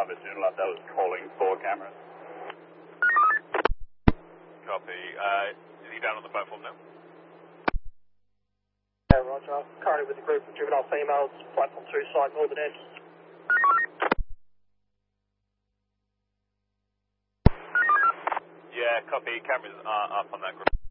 Bravo, Joondalup, that was calling for cameras. Copy. Is he down on the platform now? Yeah, roger. Currently with a group of juvenile females, platform 2 side, northern edge. Yeah, copy. Cameras are up on that group.